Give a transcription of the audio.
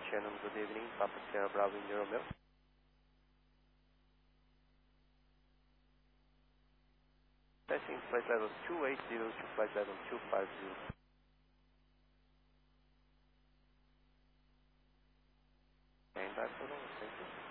Shannon, good evening. Papa Sierra Bravo India Romeo. Passing flight level 280 to flight level 250. And that's all. Thank you.